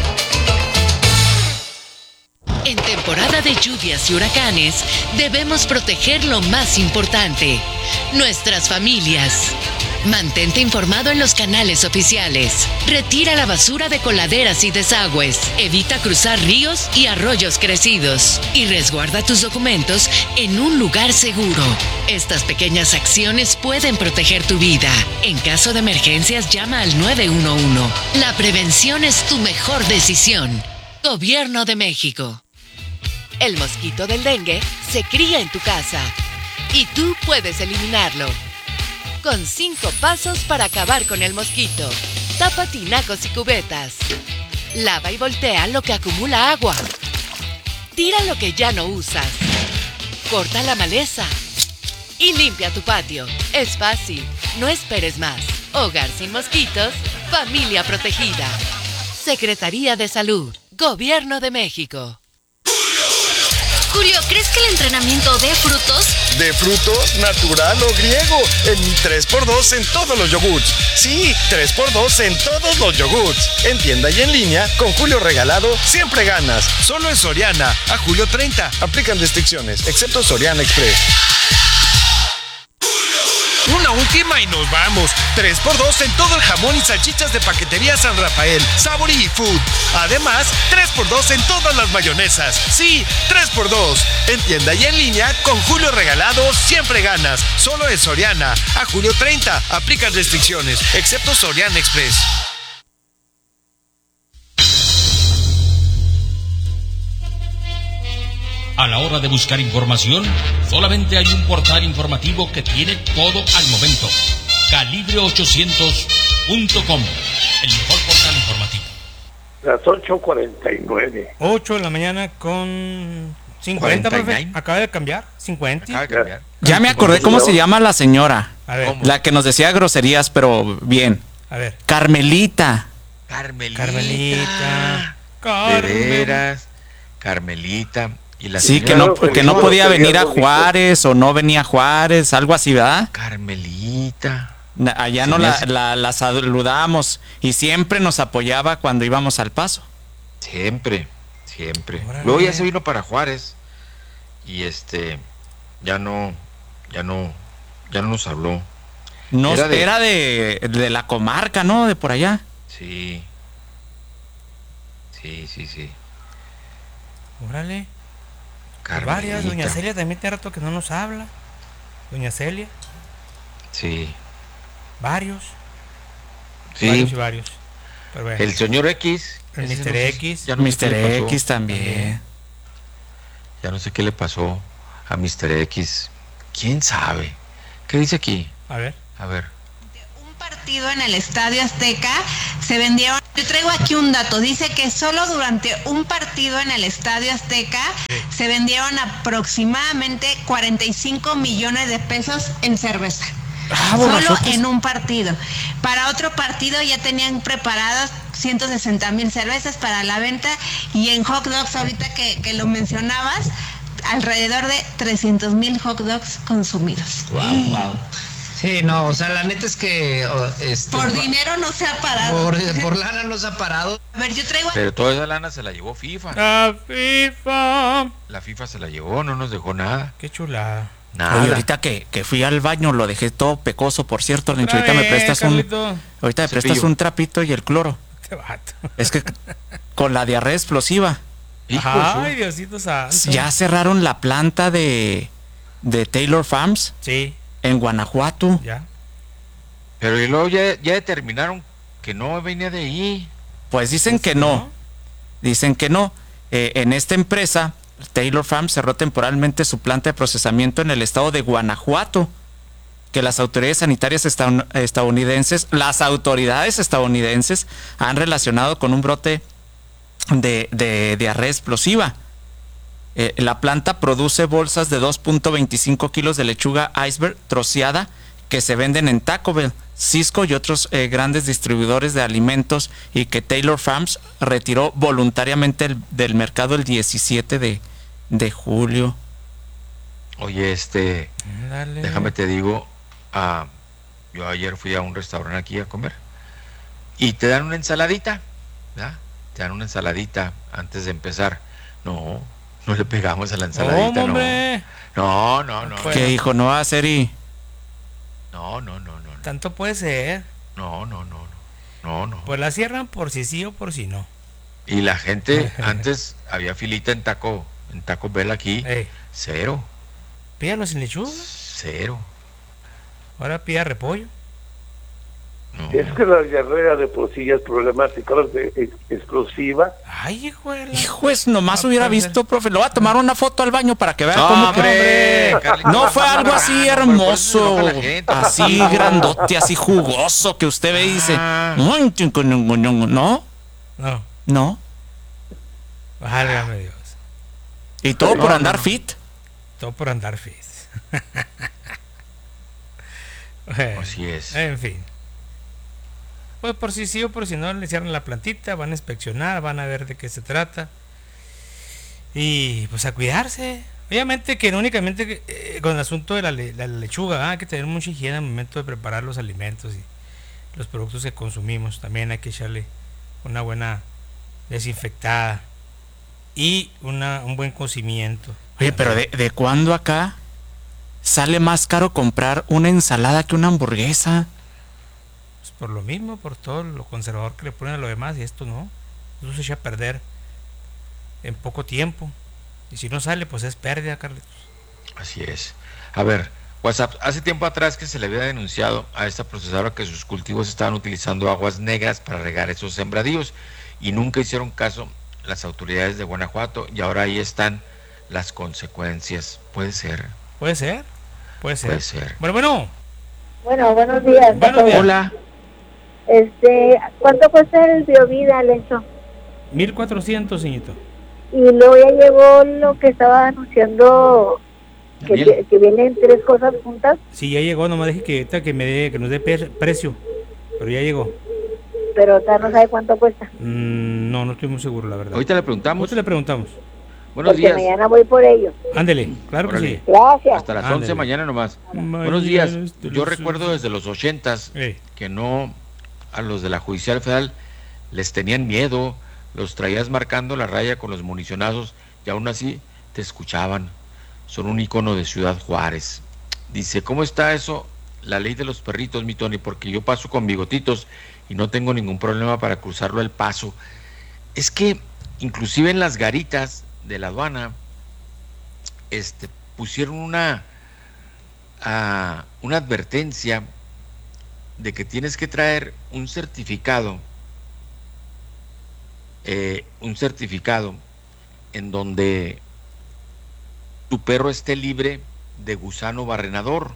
En temporada de lluvias y huracanes, debemos proteger lo más importante, nuestras familias. Mantente informado en los canales oficiales. Retira la basura de coladeras y desagües. Evita cruzar ríos y arroyos crecidos. Y resguarda tus documentos en un lugar seguro. Estas pequeñas acciones pueden proteger tu vida. En caso de emergencias, llama al 911. La prevención es tu mejor decisión. Gobierno de México. El mosquito del dengue se cría en tu casa. Y tú puedes eliminarlo. Con 5 pasos para acabar con el mosquito. Tapa tinacos y cubetas. Lava y voltea lo que acumula agua. Tira lo que ya no usas. Corta la maleza. Y limpia tu patio. Es fácil. No esperes más. Hogar sin mosquitos. Familia protegida. Secretaría de Salud. Gobierno de México. Julio, ¿crees que el entrenamiento dé frutos? ¿De frutos, natural o griego? En 3x2 en todos los yogurts. Sí, 3x2 en todos los yogurts. En tienda y en línea, con Julio regalado, siempre ganas. Solo en Soriana, a julio 30. Aplican restricciones, excepto Soriana Express. Una última y nos vamos. 3x2 en todo el jamón y salchichas de Paquetería San Rafael, Sabor y Food. Además, 3x2 en todas las mayonesas. Sí, 3x2. En tienda y en línea, con Julio regalado, siempre ganas. Solo en Soriana, a julio 30. Aplican restricciones, excepto Soriana Express. A la hora de buscar información, solamente hay un portal informativo que tiene todo al momento. Calibre800.com, el mejor portal informativo. Las 8:49. 8 de la mañana con 50, profe. Acaba de cambiar. 50. Ya me acordé cómo se llama la señora. A ver. La que nos decía groserías, pero bien. A ver. Carmelita. Carmelita. De veras. Carmelita. Y la sí, que no podía venir a Juárez o no venía a Juárez, algo así, ¿verdad? Carmelita. Allá sí, no la saludamos y siempre nos apoyaba cuando íbamos al Paso. Siempre. Luego ya se vino para Juárez y ya no nos habló. Era de la comarca, ¿no? De por allá. Sí. Órale. Carmelita. Varias, doña Celia también tiene rato que no nos habla. Doña Celia. Sí. Varios. Sí. Varios. Pero bueno. El señor X. El Mr. X. Mr. X también. Ya no sé qué le pasó a Mr. X. ¿Quién sabe? ¿Qué dice aquí? A ver. Partido en el Estadio Azteca se vendieron. Yo traigo aquí un dato, dice que solo durante un partido en el Estadio Azteca se vendieron aproximadamente 45 millones de pesos en cerveza. Solo en un partido. Para otro partido ya tenían preparadas 160,000 cervezas para la venta, y en hot dogs, ahorita que lo mencionabas, alrededor de 300,000 hot dogs consumidos. Wow. Sí, no, o sea, la neta es que... por dinero no se ha parado. Por lana no se ha parado. A ver, yo traigo... Pero toda esa lana se la llevó FIFA. La FIFA. La FIFA se la llevó, no nos dejó nada. Qué chulada. Nada. Oye, ahorita que fui al baño lo dejé todo pecoso, por cierto, Lencho. Ahorita me prestas un trapito y el cloro. Es que con la diarrea explosiva. Ay, Diosito santo. Ya cerraron la planta de Taylor Farms. Sí. En Guanajuato. Ya. Pero y luego ya determinaron que no venía de ahí. Pues dicen que no. Dicen que no. En esta empresa, Taylor Farms cerró temporalmente su planta de procesamiento en el estado de Guanajuato, que las autoridades sanitarias estadounidenses han relacionado con un brote de diarrea explosiva. La planta produce bolsas de 2.25 kilos de lechuga iceberg troceada que se venden en Taco Bell, Cisco y otros grandes distribuidores de alimentos, y que Taylor Farms retiró voluntariamente del mercado el 17 de julio. Oye, déjame te digo, yo ayer fui a un restaurante aquí a comer y te dan una ensaladita, ¿verdad? Te dan una ensaladita antes de empezar. No le pegamos a la ensaladita, hombre. No. ¿Qué dijo? ¿No va a ser y...? No. Tanto puede ser. No. Pues la cierran por si sí o por si no. Y la gente, antes había filita en Taco Bell aquí. Cero. Pídalo sin lechuga. Cero. Ahora pida repollo. No. Es que la diarrea de por sí ya es problemática, explosiva. Ay, Hijos, nomás hubiera visto, profe. Lo voy a tomar una foto al baño para que vean cómo no fue algo así hermoso, así grandote, así jugoso que usted ve y dice, no. Válgame Dios. Y todo por andar fit. Todo por andar fit. Así es. En fin. Pues por si sí o por si no le cierran la plantita, van a inspeccionar, van a ver de qué se trata. Y pues a cuidarse. Obviamente que no únicamente con el asunto de la lechuga, hay que tener mucha higiene al momento de preparar los alimentos y los productos que consumimos. También hay que echarle una buena desinfectada y un buen cocimiento. Oye, pero ¿de cuándo acá sale más caro comprar una ensalada que una hamburguesa? Pues por lo mismo, por todo lo conservador que le ponen a lo demás, y esto no. Eso se echa a perder en poco tiempo. Y si no sale, pues es pérdida, Carlitos. Así es. A ver, WhatsApp, hace tiempo atrás que se le había denunciado a esta procesadora que sus cultivos estaban utilizando aguas negras para regar esos sembradíos y nunca hicieron caso las autoridades de Guanajuato, y ahora ahí están las consecuencias. Puede ser. Puede ser. Bueno. Bueno, buenos días. Hola. ¿Cuánto cuesta el Biovida, Lencho? 1,400, señorito. Y luego ya llegó lo que estaba anunciando, que vienen 3 cosas juntas. Sí, ya llegó, nomás dije que nos dé precio, pero ya llegó. Pero no sabe cuánto cuesta. No estoy muy seguro, la verdad. Ahorita le preguntamos. Buenos Porque días. mañana voy por ellos. Ándele, claro que sí. Gracias. Hasta las 11 mañana nomás. Buenos días. Yo recuerdo desde los 80s que no, a los de la Judicial Federal les tenían miedo, los traías marcando la raya con los municionazos y aún así te escuchaban. Son un icono de Ciudad Juárez. Dice, ¿cómo está eso? La ley de los perritos, mi Tony, porque yo paso con bigotitos y no tengo ningún problema para cruzarlo el paso. Es que inclusive en las garitas de la aduana pusieron una advertencia de que tienes que traer un certificado en donde tu perro esté libre de gusano barrenador.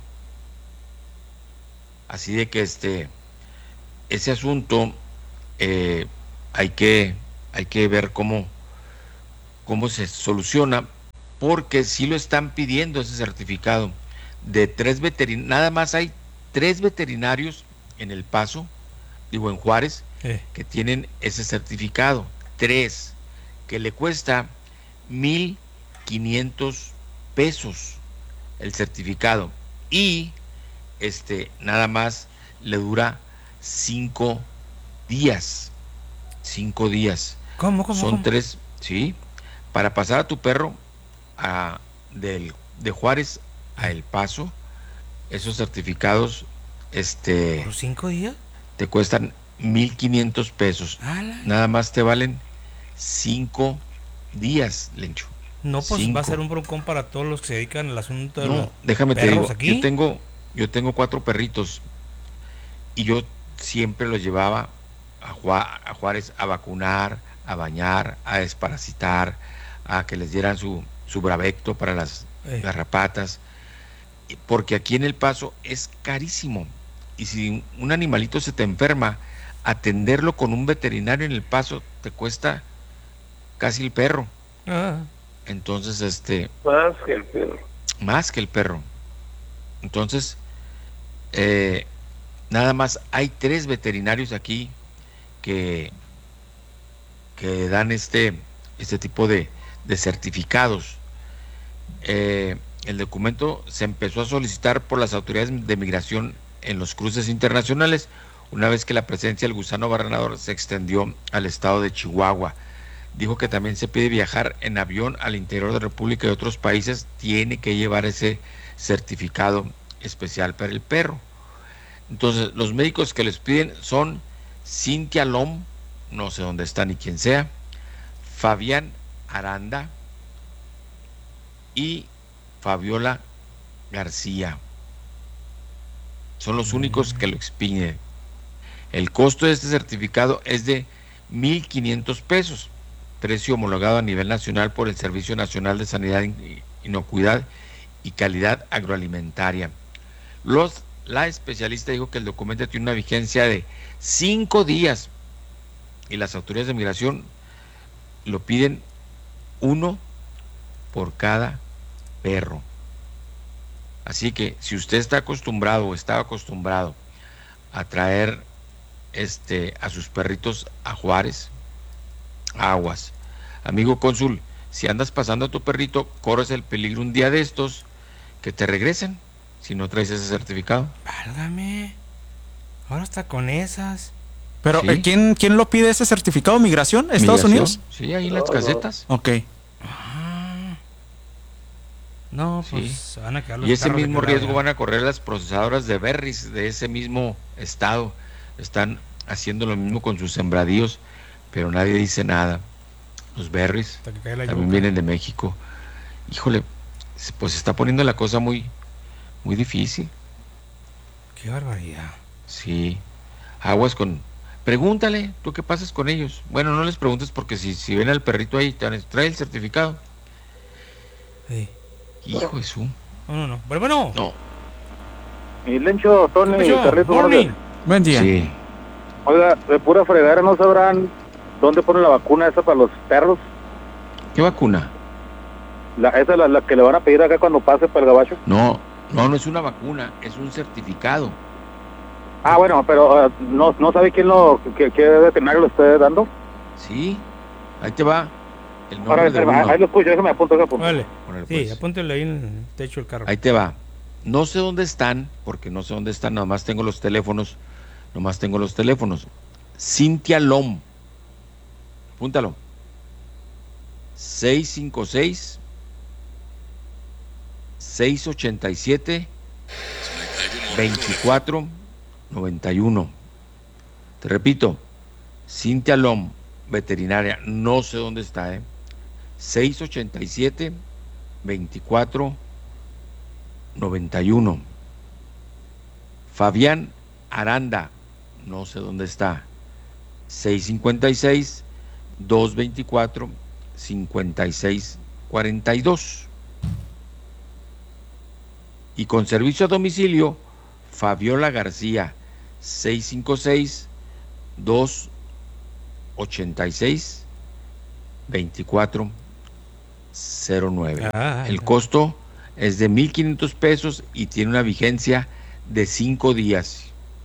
Así de que ese asunto hay que ver cómo se soluciona, porque si lo están pidiendo ese certificado de 3 veterinarios, nada más hay 3 veterinarios en El Paso, en Juárez, que tienen ese certificado, 3, que le cuesta 1,500 pesos el certificado, y nada más le dura 5 días. 5 días. ¿Cómo? Son 3, sí, para pasar a tu perro de Juárez a El Paso, esos certificados, ¿por 5 días? Te cuestan 1,500 pesos. Nada más te valen 5 días, Lencho. No, pues 5. va a ser un broncón para todos los que se dedican al asunto de No, los déjame te perros digo, aquí. yo tengo 4 perritos y yo siempre los llevaba a Juárez a vacunar, a bañar, a desparasitar, a que les dieran su Bravecto para las garrapatas, porque aquí en El Paso es carísimo, y si un animalito se te enferma, atenderlo con un veterinario en El Paso te cuesta casi el perro. Entonces más que el perro. Entonces nada más hay 3 veterinarios aquí que dan este tipo de certificados. El documento se empezó a solicitar por las autoridades de migración en los cruces internacionales, una vez que la presencia del gusano barrenador se extendió al estado de Chihuahua. Dijo que también se pide viajar en avión al interior de la República y otros países, tiene que llevar ese certificado especial para el perro. Entonces, los médicos que les piden son Cintia Lom, no sé dónde está ni quién sea, Fabián Aranda y Fabiola García. Son los únicos que lo expiden. El costo de este certificado es de 1,500 pesos, precio homologado a nivel nacional por el Servicio Nacional de Sanidad, Inocuidad y Calidad Agroalimentaria. La especialista dijo que el documento tiene una vigencia de 5 días y las autoridades de migración lo piden 1 por cada perro. Así que si usted está acostumbrado o estaba acostumbrado a traer a sus perritos a Juárez, aguas, amigo cónsul, si andas pasando a tu perrito, corres el peligro un día de estos que te regresen si no traes ese certificado. Válgame, ahora está con esas. Pero ¿sí? ¿quién lo pide ese certificado? ¿Migración? ¿Estados Unidos? Sí, ahí en las casetas. Ok. No, pues sí. Se van a quedar los y ese carros mismo de riesgo van a correr las procesadoras de berries de ese mismo estado. Están haciendo lo mismo con sus sembradíos, pero nadie dice nada. Los berries también vienen de México. Híjole, pues se está poniendo la cosa muy, muy difícil. Qué barbaridad. Sí, aguas con... Pregúntale, ¿tú qué pasas con ellos? Bueno, no les preguntes porque si ven al perrito ahí, trae el certificado. Sí. Hijo de su... No. Pero bueno. No. Y Lencho, Tony, Carlitos, buen día. Sí. Oiga, de pura fregadera, ¿no sabrán dónde ponen la vacuna esa para los perros? ¿Qué vacuna? Esa es la que le van a pedir acá cuando pase para el gabacho. No es una vacuna, es un certificado. Ah, bueno, pero no sabe qué veterinario lo esté dando. Sí, ahí te va el Ahora, nombre de uno. ahí lo escucho, déjame apuntar. Vale. Sí, pues. apúntelo ahí en el techo del carro. Ahí te va. No sé dónde están, porque no sé dónde están, nomás tengo los teléfonos. Cintia Lom. Apúntalo. 656 687 2491. Te repito, Cintia Lom, veterinaria, no sé dónde está, 687 2491. Fabián Aranda, no sé dónde está, 656 224 5642. Y con servicio a domicilio, Fabiola García, 656-286-2409. El costo es de 1,500 pesos y tiene una vigencia de 5 días.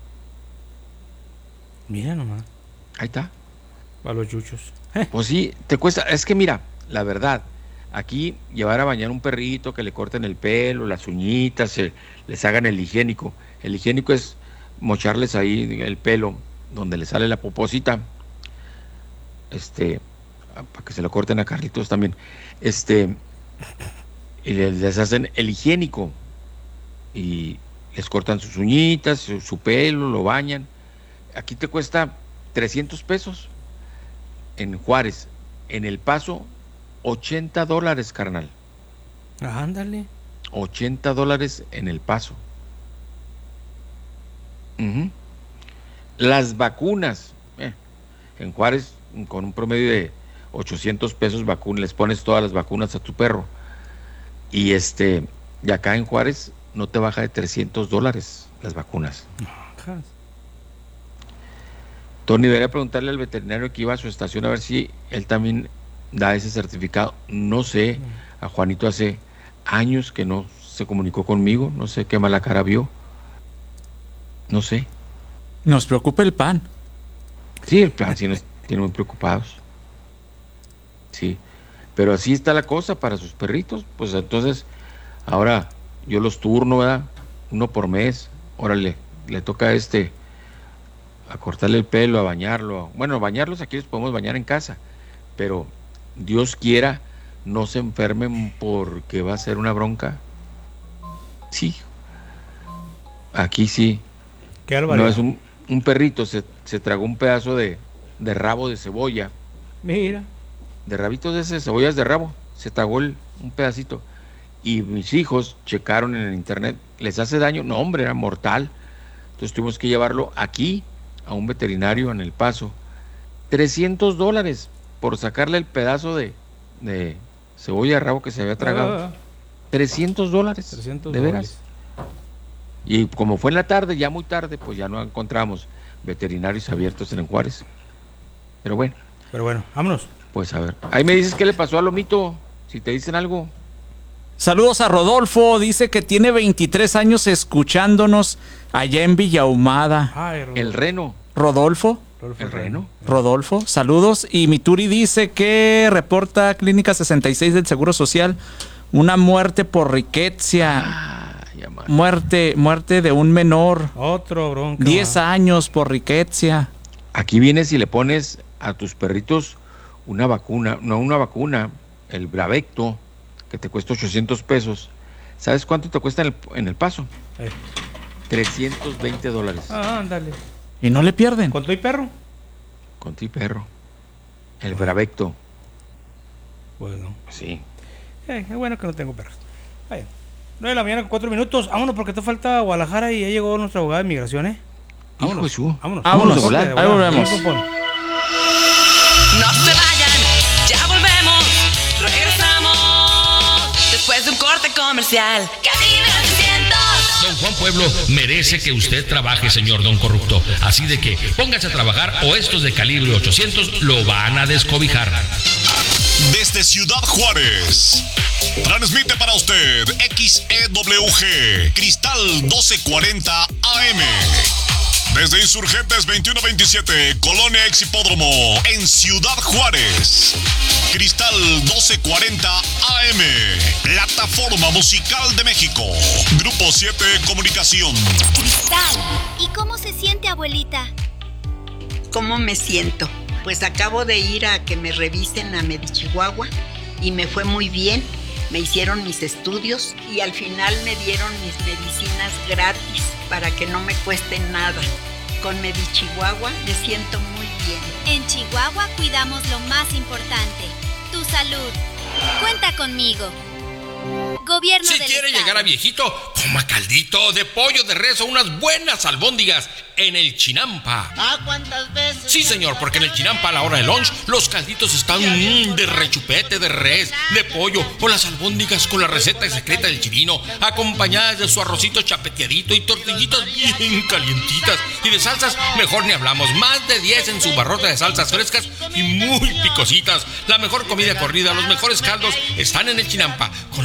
Mira nomás. Ahí está. Para los chuchos. Pues sí, te cuesta. Es que mira, la verdad, aquí llevar a bañar un perrito, que le corten el pelo, las uñitas, les hagan el higiénico. El higiénico es mocharles ahí el pelo donde le sale la poposita, para que se lo corten a Carlitos también, y les hacen el higiénico y les cortan sus uñitas, su pelo, lo bañan. Aquí te cuesta 300 pesos en Juárez. En El Paso, $80, carnal. Ándale. $80 en El Paso. Las vacunas, en Juárez, con un promedio de 800 pesos les pones todas las vacunas a tu perro. Y acá en Juárez no te baja de $300 las vacunas. Tony, debería preguntarle al veterinario que iba a su estación a ver si él también da ese certificado. No sé, a Juanito hace años que no se comunicó conmigo, no sé qué mala cara vio. No sé. Nos preocupa el pan. Sí, el pan sí nos tiene muy preocupados. Sí, pero así está la cosa para sus perritos. Pues entonces, ahora yo los turno, ¿verdad? Uno por mes. Órale, le toca a cortarle el pelo, a bañarlo. Bueno, bañarlos aquí los podemos bañar en casa, pero Dios quiera no se enfermen porque va a ser una bronca. Sí, aquí sí. Qué barbaridad. No, es un perrito, se tragó un pedazo de rabo de cebolla. Mira. De rabitos de cebollas de rabo, se tragó un pedacito. Y mis hijos checaron en el internet, ¿les hace daño? No, hombre, era mortal. Entonces tuvimos que llevarlo aquí a un veterinario en El Paso. $300 por sacarle el pedazo de cebolla de rabo que se había tragado. $300. De veras. Y como fue en la tarde, ya muy tarde, pues ya no encontramos veterinarios abiertos en Juárez. Pero bueno, vámonos. Pues a ver, ahí me dices qué le pasó a Lomito, si te dicen algo. Saludos a Rodolfo, dice que tiene 23 años escuchándonos allá en Villahumada. El Reno. Rodolfo. El Reno. Rodolfo, saludos. Y Mituri dice que reporta Clínica 66 del Seguro Social una muerte por riqueza. Muerte de un menor. Otro bronca. 10 años por riqueza. Aquí vienes y le pones a tus perritos una vacuna, el Bravecto, que te cuesta 800 pesos. ¿Sabes cuánto te cuesta en el Paso? $320. Ándale. ¿Y no le pierden? ¿Con tu y perro? Con tu y perro. El Bravecto. Bueno. Sí. Es bueno que no tengo perros. 9 de la mañana con 4 minutos. Vámonos porque te falta Guadalajara y ya llegó nuestra abogada de migración, Vámonos. Vámonos. Ahí volvemos. No se vayan, ya volvemos, regresamos después de un corte comercial. Calibre 800. Don Juan Pueblo merece que usted trabaje, señor Don Corrupto. Así de que póngase a trabajar o estos de Calibre 800 lo van a descobijar. Desde Ciudad Juárez, transmite para usted XEWG Cristal 1240 AM. Desde Insurgentes 2127, Colonia Exhipódromo, en Ciudad Juárez. Cristal 1240 AM, Plataforma Musical de México. Grupo 7 Comunicación. Cristal, ¿y cómo se siente, abuelita? ¿Cómo me siento? Pues acabo de ir a que me revisen a Medichihuahua y me fue muy bien. Me hicieron mis estudios y al final me dieron mis medicinas gratis para que no me cueste nada. Con Medichihuahua me siento muy bien. En Chihuahua cuidamos lo más importante, tu salud. Cuenta conmigo. Gobierno Si del quiere Estado. llegar a viejito, coma caldito de pollo de res o unas buenas albóndigas en el Chinampa. ¿Cuántas veces? Sí, señor, porque en el Chinampa a la hora de lunch los calditos están de rechupete, de res, de pollo o las albóndigas con la receta secreta del chivino, acompañadas de su arrocito chapeteadito y tortillitas bien calientitas. Y de salsas, mejor ni hablamos. Más de 10 en su barrota de salsas frescas y muy picositas. La mejor comida corrida, los mejores caldos están en el Chinampa. Con